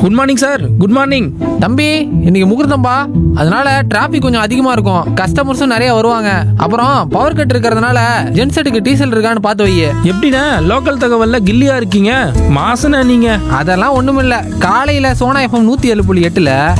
Good morning sir. Good morning. தம்பி இன்னைக்கு முகூர்த்தம்பா, அதனால டிராபிக் கொஞ்சம் அதிகமா இருக்கும், கஸ்டமர்ஸும் நிறைய வருவாங்க. அப்புறம் பவர் கட் இருக்கிறதுனால ஜென்செட்டுக்கு டீசல் இருக்கான்னு பார்த்து வை. எப்படிண்ணே லோக்கல் தகவல்ல கில்லியா இருக்கீங்க? மாசன நீங்க. அதெல்லாம் ஒண்ணுமில்ல, காலையில சோனா FM 107.8